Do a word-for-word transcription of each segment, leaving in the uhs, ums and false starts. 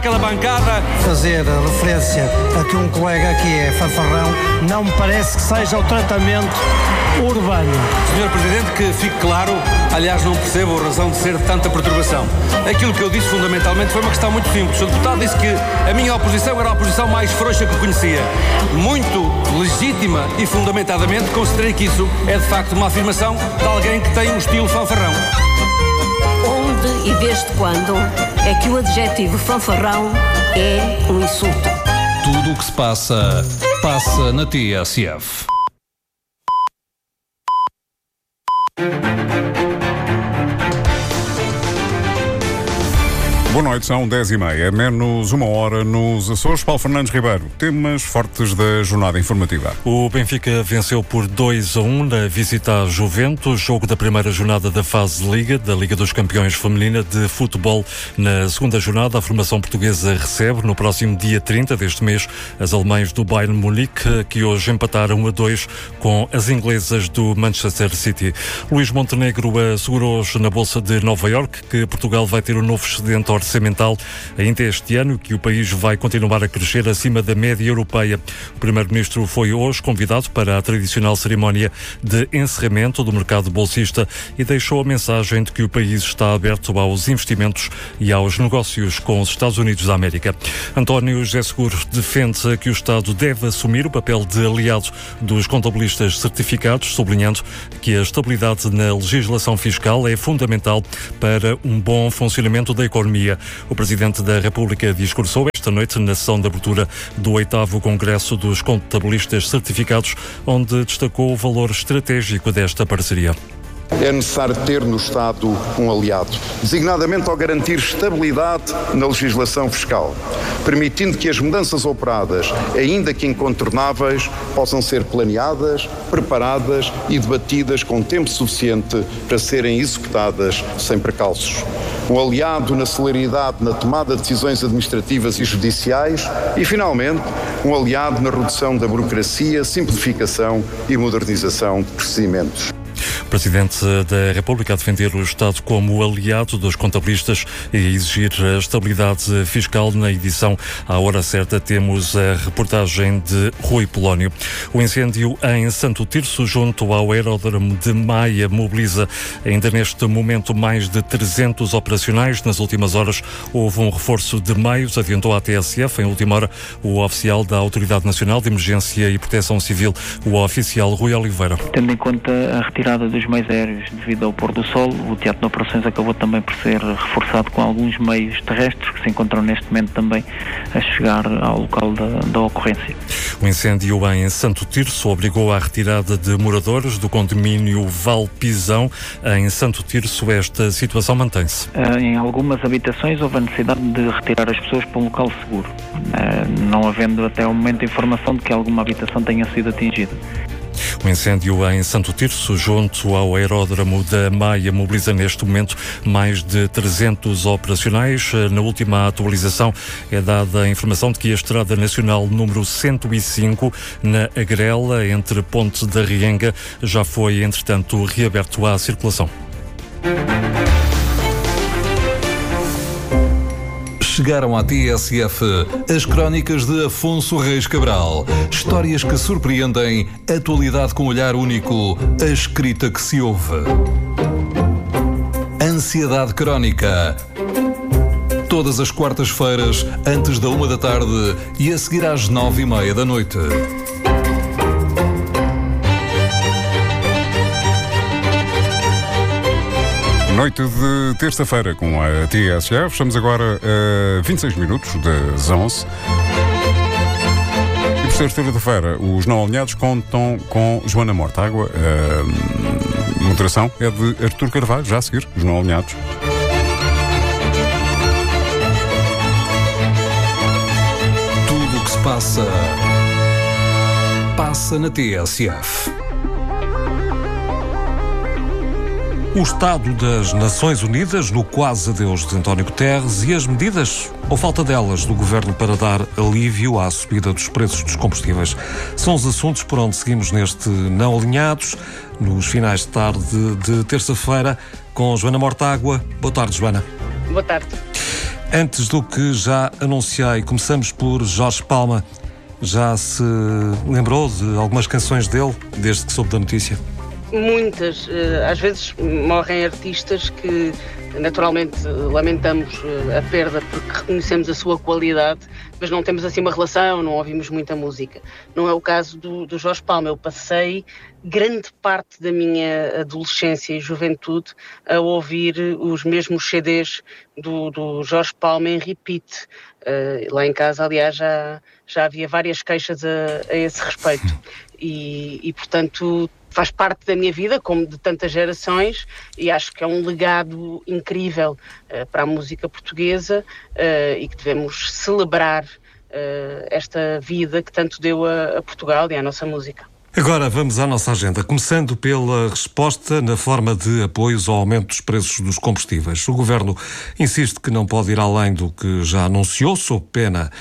Aquela bancada. Fazer referência a que um colega aqui é fanfarrão não me parece que seja o tratamento urbano. senhor Presidente, que fique claro, aliás não percebo a razão de ser de tanta perturbação. Aquilo que eu disse fundamentalmente foi uma questão muito simples. O senhor Deputado disse que a minha oposição era a oposição mais frouxa que conhecia. Muito legítima e fundamentadamente considerei que isso é de facto uma afirmação de alguém que tem um estilo fanfarrão. Onde e desde quando é que o adjetivo fanfarrão é um insulto? Tudo o que se passa, passa na T S F. Boa noite, são dez e meia, menos uma hora nos Açores. Paulo Fernandes Ribeiro, temas fortes da jornada informativa. O Benfica venceu por dois a um na visita à Juventus, jogo da primeira jornada da fase de Liga, da Liga dos Campeões Feminina de Futebol. Na segunda jornada, a formação portuguesa recebe, no próximo dia trinta deste mês, as alemães do Bayern Munique, que hoje empataram a dois com as inglesas do Manchester City. Luís Montenegro assegurou hoje na Bolsa de Nova Iorque que Portugal vai ter um novo excedente orçamental ainda este ano, que o país vai continuar a crescer acima da média europeia. O Primeiro-Ministro foi hoje convidado para a tradicional cerimónia de encerramento do mercado bolsista e deixou a mensagem de que o país está aberto aos investimentos e aos negócios com os Estados Unidos da América. António José Seguro defende que o Estado deve assumir o papel de aliado dos contabilistas certificados, sublinhando que a estabilidade na legislação fiscal é fundamental para um bom funcionamento da economia. O Presidente da República discursou esta noite na sessão de abertura do oitavo Congresso dos Contabilistas Certificados, onde destacou o valor estratégico desta parceria. É necessário ter no Estado um aliado, designadamente ao garantir estabilidade na legislação fiscal, permitindo que as mudanças operadas, ainda que incontornáveis, possam ser planeadas, preparadas e debatidas com tempo suficiente para serem executadas sem precalços. Um aliado na celeridade na tomada de decisões administrativas e judiciais e, finalmente, um aliado na redução da burocracia, simplificação e modernização de procedimentos. O Presidente da República a defender o Estado como aliado dos contabilistas e exigir a estabilidade fiscal. Na edição à hora certa temos a reportagem de Rui Polónio. O incêndio em Santo Tirso, junto ao aeródromo de Maia, mobiliza ainda neste momento mais de trezentos operacionais. Nas últimas horas houve um reforço de meios, adiantou a T S F. Em última hora, o oficial da Autoridade Nacional de Emergência e Proteção Civil, o oficial Rui Oliveira. Tendo em conta a retirada dos meios aéreos devido ao pôr do sol, o Teatro de Operações acabou também por ser reforçado com alguns meios terrestres que se encontram neste momento também a chegar ao local da, da ocorrência. O incêndio em Santo Tirso obrigou à retirada de moradores do condomínio Valpisão. Em Santo Tirso, esta situação mantém-se. Em algumas habitações houve a necessidade de retirar as pessoas para um local seguro, não havendo até ao momento informação de que alguma habitação tenha sido atingida. O incêndio em Santo Tirso, junto ao aeródromo da Maia, mobiliza neste momento mais de trezentos operacionais. Na última atualização é dada a informação de que a Estrada Nacional número cento e cinco, na Agrela, entre Ponte da Rienga, já foi, entretanto, reaberto à circulação. Chegaram à T S F as crónicas de Afonso Reis Cabral. Histórias que surpreendem, atualidade com olhar único, a escrita que se ouve. Ansiedade Crónica. Todas as quartas-feiras, antes da uma da tarde e a seguir às nove e meia da noite. Noite de terça-feira com a T S F. Estamos agora a vinte e seis minutos das onze. E por ser terça-feira, os não alinhados contam com Joana Mortágua. A moderação é de Artur Carvalho, já a seguir, os não alinhados. Tudo o que se passa, passa na T S F. O Estado das Nações Unidas no quase adeus de António Guterres e as medidas, ou falta delas, do Governo para dar alívio à subida dos preços dos combustíveis. São os assuntos por onde seguimos neste Não Alinhados, nos finais de tarde de terça-feira, com Joana Mortágua. Boa tarde, Joana. Boa tarde. Antes do que já anunciei, começamos por Jorge Palma. Já se lembrou de algumas canções dele, desde que soube da notícia? Muitas. Às vezes morrem artistas que naturalmente lamentamos a perda porque reconhecemos a sua qualidade, mas não temos assim uma relação, não ouvimos muita música. Não é o caso do, do Jorge Palma. Eu passei grande parte da minha adolescência e juventude a ouvir os mesmos C Ds do, do Jorge Palma em repeat. Uh, lá em casa, aliás, já, já havia várias queixas a, a esse respeito. E, e, portanto, faz parte da minha vida, como de tantas gerações, e acho que é um legado incrível uh, para a música portuguesa uh, e que devemos celebrar uh, esta vida que tanto deu a, a Portugal e à nossa música. Agora vamos à nossa agenda, começando pela resposta na forma de apoios ao aumento dos preços dos combustíveis. O Governo insiste que não pode ir além do que já anunciou, sob pena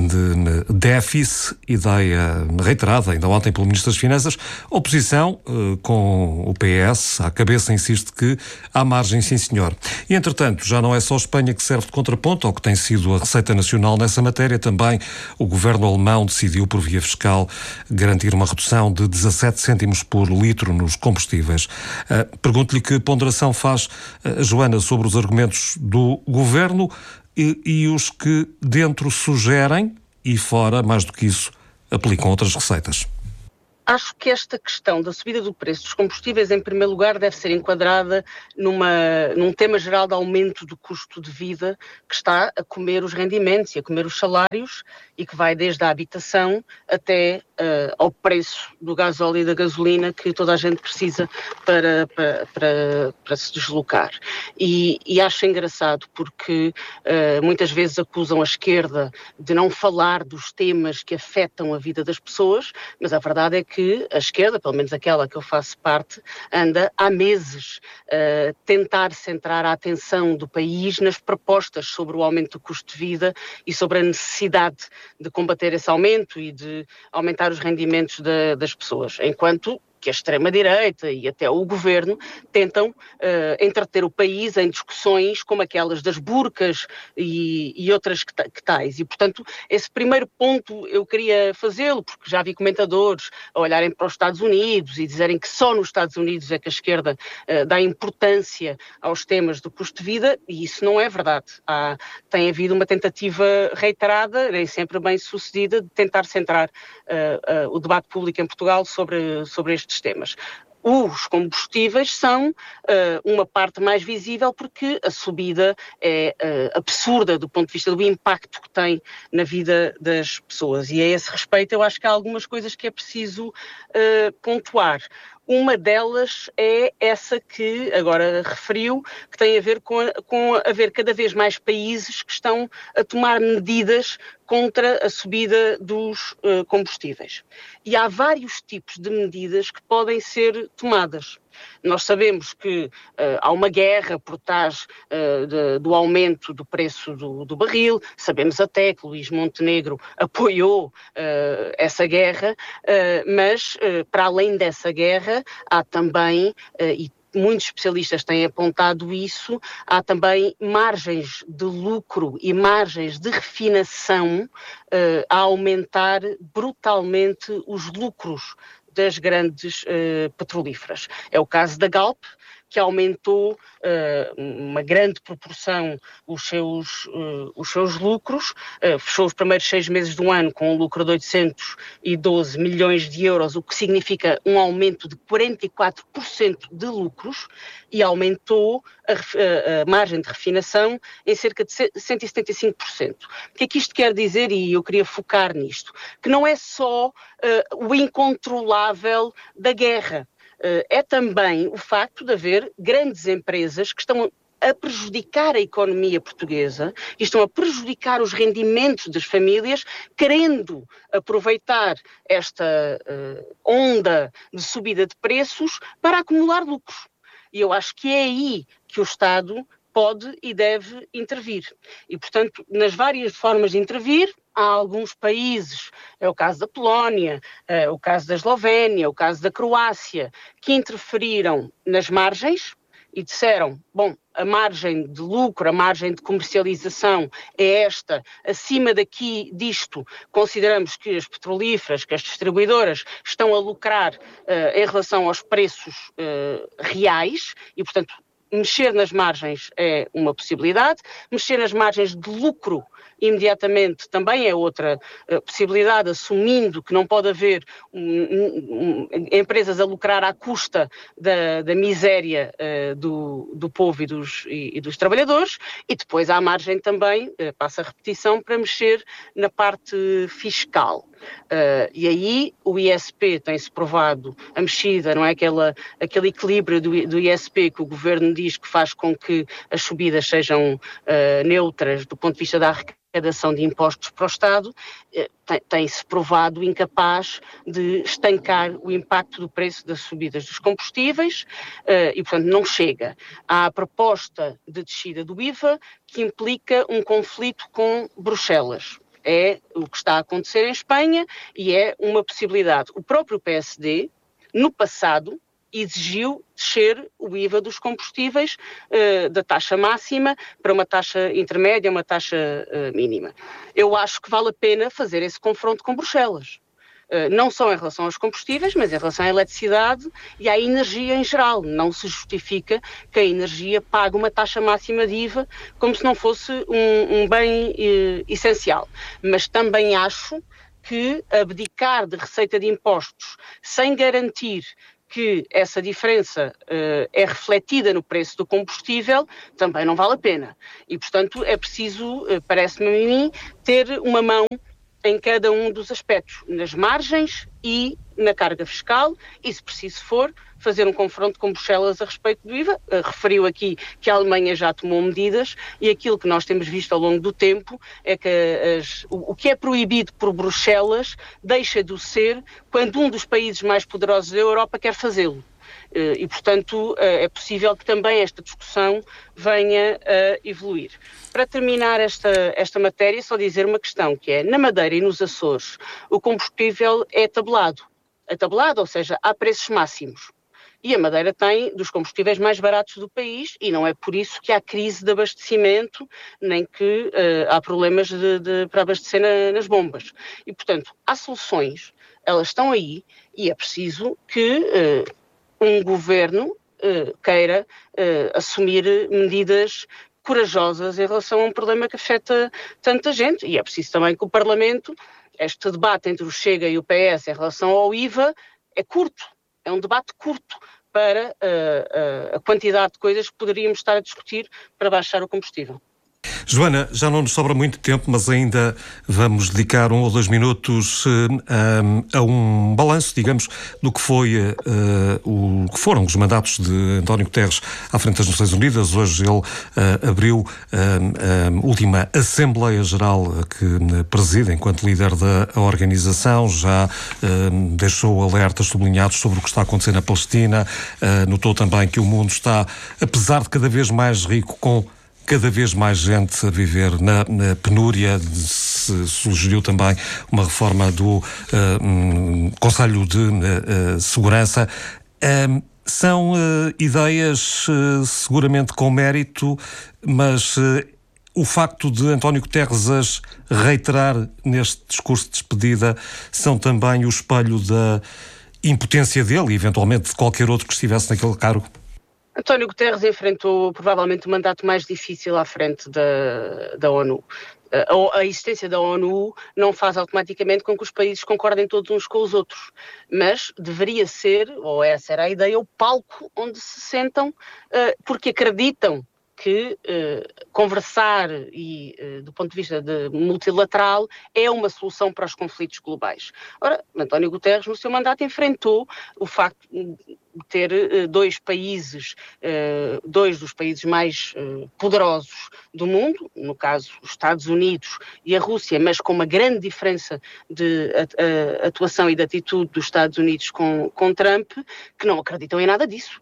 de déficit, ideia reiterada ainda ontem pelo Ministro das Finanças. A oposição, com o P S à cabeça, insiste que há margem, sim senhor. E, entretanto, já não é só a Espanha que serve de contraponto ao que tem sido a receita nacional nessa matéria. Também o Governo alemão decidiu, por via fiscal, garantir uma redução de de dezassete cêntimos por litro nos combustíveis. Uh, pergunto-lhe que ponderação faz uh, Joana sobre os argumentos do Governo e, e os que dentro sugerem e fora, mais do que isso, aplicam outras receitas. Acho que esta questão da subida do preço dos combustíveis, em primeiro lugar, deve ser enquadrada numa, num tema geral de aumento do custo de vida que está a comer os rendimentos e a comer os salários e que vai desde a habitação até uh, ao preço do gasóleo e da gasolina que toda a gente precisa para, para, para, para se deslocar. E, e acho engraçado porque uh, muitas vezes acusam a esquerda de não falar dos temas que afetam a vida das pessoas, mas a verdade é que que a esquerda, pelo menos aquela que eu faço parte, anda há meses a uh, tentar centrar a atenção do país nas propostas sobre o aumento do custo de vida e sobre a necessidade de combater esse aumento e de aumentar os rendimentos da, das pessoas, enquanto que a extrema-direita e até o governo tentam uh, entreter o país em discussões como aquelas das burcas e, e outras que, que tais. E, portanto, esse primeiro ponto eu queria fazê-lo, porque já vi comentadores a olharem para os Estados Unidos e dizerem que só nos Estados Unidos é que a esquerda uh, dá importância aos temas do custo de vida, e isso não é verdade. Há, tem havido uma tentativa reiterada, nem sempre bem sucedida, de tentar centrar uh, uh, o debate público em Portugal sobre, sobre este temas. Os combustíveis são uh, uma parte mais visível porque a subida é uh, absurda do ponto de vista do impacto que tem na vida das pessoas. E a esse respeito eu acho que há algumas coisas que é preciso uh, pontuar. Uma delas é essa que agora referiu, que tem a ver com, a, com haver cada vez mais países que estão a tomar medidas contra a subida dos uh, combustíveis. E há vários tipos de medidas que podem ser tomadas. Nós sabemos que uh, há uma guerra por trás uh, de, do aumento do preço do, do barril, sabemos até que Luís Montenegro apoiou uh, essa guerra, uh, mas uh, para além dessa guerra há também, uh, e muitos especialistas têm apontado isso, há também margens de lucro e margens de refinação uh, a aumentar brutalmente os lucros das grandes uh, petrolíferas. É o caso da Galp, que aumentou uh, uma grande proporção os seus, uh, os seus lucros, uh, fechou os primeiros seis meses do ano com um lucro de oitocentos e doze milhões de euros, o que significa um aumento de quarenta e quatro por cento de lucros, e aumentou a, a, a margem de refinação em cerca de cento e setenta e cinco por cento. O que é que isto quer dizer? E eu queria focar nisto, que não é só uh, o incontrolável da guerra. Uh, é também o facto de haver grandes empresas que estão a prejudicar a economia portuguesa e estão a prejudicar os rendimentos das famílias, querendo aproveitar esta uh, onda de subida de preços para acumular lucros. E eu acho que é aí que o Estado pode e deve intervir. E, portanto, nas várias formas de intervir, há alguns países, é o caso da Polónia, é o caso da Eslovénia, é o caso da Croácia, que interferiram nas margens e disseram, bom, a margem de lucro, a margem de comercialização é esta, acima daqui disto, consideramos que as petrolíferas, que as distribuidoras estão a lucrar uh, em relação aos preços uh, reais e, portanto, mexer nas margens é uma possibilidade, mexer nas margens de lucro imediatamente também é outra uh, possibilidade, assumindo que não pode haver um, um, um, empresas a lucrar à custa da, da miséria uh, do, do povo e dos, e, e dos trabalhadores, e depois há a margem também, uh, passa a repetição, para mexer na parte fiscal. Uh, e aí o I S P tem-se provado a mexida, não é? Aquela, aquele equilíbrio do, do I S P que o governo diz que faz com que as subidas sejam uh, neutras do ponto de vista da arrecadação de impostos para o Estado, tem, tem-se provado incapaz de estancar o impacto do preço das subidas dos combustíveis uh, e, portanto, não chega. Há a proposta de descida do I V A que implica um conflito com Bruxelas. É o que está a acontecer em Espanha e é uma possibilidade. O próprio P S D, no passado, exigiu descer o I V A dos combustíveis uh, da taxa máxima para uma taxa intermédia, uma taxa uh, mínima. Eu acho que vale a pena fazer esse confronto com Bruxelas. Uh, não só em relação aos combustíveis, mas em relação à eletricidade e à energia em geral. Não se justifica que a energia pague uma taxa máxima de I V A como se não fosse um, um bem uh, essencial. Mas também acho que abdicar de receita de impostos sem garantir que essa diferença uh, é refletida no preço do combustível, também não vale a pena. E, portanto, é preciso, uh, parece-me a mim, ter uma mão em cada um dos aspectos, nas margens e na carga fiscal, e, se preciso for, fazer um confronto com Bruxelas a respeito do I V A. Uh, referiu aqui que a Alemanha já tomou medidas e aquilo que nós temos visto ao longo do tempo é que as, o, o que é proibido por Bruxelas deixa de o ser quando um dos países mais poderosos da Europa quer fazê-lo. Uh, e, portanto, uh, é possível que também esta discussão venha a evoluir. Para terminar esta, esta matéria, só dizer uma questão, que é, na Madeira e nos Açores, o combustível é tabelado. É tabelado, ou seja, há preços máximos. E a Madeira tem dos combustíveis mais baratos do país e não é por isso que há crise de abastecimento, nem que uh, há problemas de, de, para abastecer na, nas bombas. E, portanto, há soluções, elas estão aí e é preciso que uh, um governo uh, queira uh, assumir medidas corajosas em relação a um problema que afeta tanta gente. E é preciso também que o Parlamento, este debate entre o Chega e o P S em relação ao I V A, é curto. É um debate curto para uh, uh, a quantidade de coisas que poderíamos estar a discutir para baixar o combustível. Joana, já não nos sobra muito tempo, mas ainda vamos dedicar um ou dois minutos uh, a, a um balanço, digamos, do que foi uh, o que foram os mandatos de António Guterres à frente das Nações Unidas. Hoje ele uh, abriu uh, a última Assembleia Geral que preside enquanto líder da organização, já uh, deixou alertas sublinhados sobre o que está a acontecer na Palestina, uh, notou também que o mundo está, apesar de cada vez mais rico, com cada vez mais gente a viver na, na penúria. Se sugeriu também uma reforma do uh, um, Conselho de uh, Segurança. Um, são uh, ideias uh, seguramente com mérito, mas uh, o facto de António Guterres as reiterar neste discurso de despedida são também o espelho da impotência dele e eventualmente de qualquer outro que estivesse naquele cargo? António Guterres enfrentou provavelmente o mandato mais difícil à frente da, da ONU. A, a existência da ONU não faz automaticamente com que os países concordem todos uns com os outros, mas deveria ser, ou essa era a ideia, o palco onde se sentam uh, porque acreditam que uh, conversar e, uh, do ponto de vista de multilateral, é uma solução para os conflitos globais. Ora, António Guterres, no seu mandato, enfrentou o facto de ter uh, dois países, uh, dois dos países mais uh, poderosos do mundo, no caso os Estados Unidos e a Rússia, mas com uma grande diferença de uh, atuação e de atitude dos Estados Unidos com, com Trump, que não acreditam em nada disso.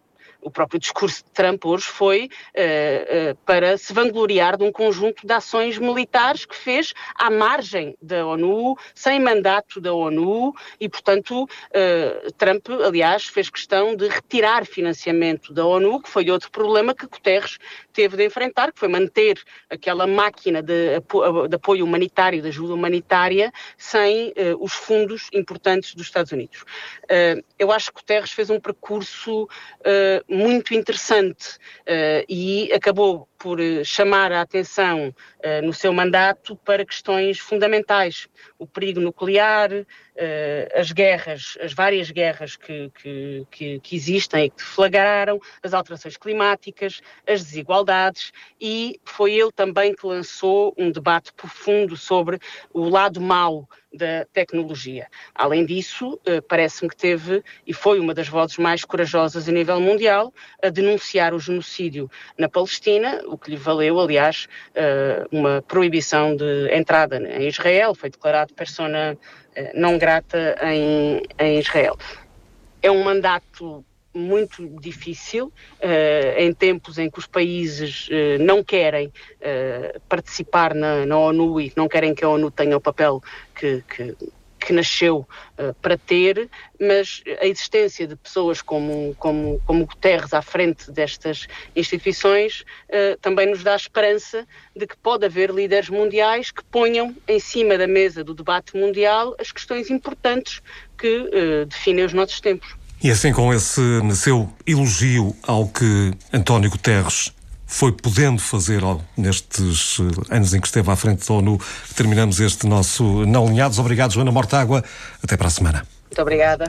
o próprio discurso de Trump hoje foi uh, uh, para se vangloriar de um conjunto de ações militares que fez à margem da ONU, sem mandato da ONU, e, portanto, uh, Trump, aliás, fez questão de retirar financiamento da ONU, que foi outro problema que Guterres teve de enfrentar, que foi manter aquela máquina de, apo- de apoio humanitário, de ajuda humanitária, sem uh, os fundos importantes dos Estados Unidos. Uh, eu acho que Guterres fez um percurso uh, muito interessante uh, e acabou por uh, chamar a atenção uh, no seu mandato para questões fundamentais. O perigo nuclear, uh, as guerras, as várias guerras que, que, que, que existem e que deflagraram, as alterações climáticas, as desigualdades, e foi ele também que lançou um debate profundo sobre o lado mau da tecnologia. Além disso, parece-me que teve, e foi uma das vozes mais corajosas a nível mundial, a denunciar o genocídio na Palestina, o que lhe valeu, aliás, uma proibição de entrada em Israel, foi declarado persona não grata em, em Israel. É um mandato muito difícil, uh, em tempos em que os países uh, não querem uh, participar na, na ONU e não querem que a ONU tenha o papel que, que, que nasceu uh, para ter, mas a existência de pessoas como, como, como Guterres à frente destas instituições uh, também nos dá esperança de que pode haver líderes mundiais que ponham em cima da mesa do debate mundial as questões importantes que uh, definem os nossos tempos. E assim, com esse seu elogio ao que António Guterres foi podendo fazer ao, nestes anos em que esteve à frente da ONU, terminamos este nosso Não Alinhados. Obrigado, Joana Mortágua. Até para a semana. Muito obrigada.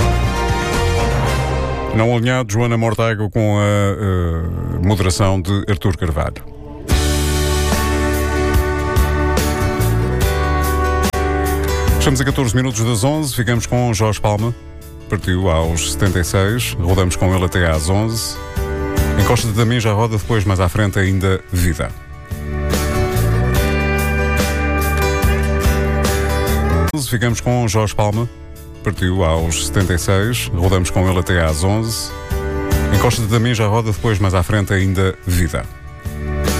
Não Alinhados, Joana Mortágua, com a uh, moderação de Artur Carvalho. Estamos a catorze minutos das onze, ficamos com Jorge Palma. Partiu aos setenta e seis, rodamos com ele até às onze. Encosta-te a mim, já roda depois, mas à frente ainda vida. Ficamos com Jorge Palma. Partiu aos setenta e seis, rodamos com ele até às onze. Encosta-te a mim, já roda depois, mas à frente ainda vida.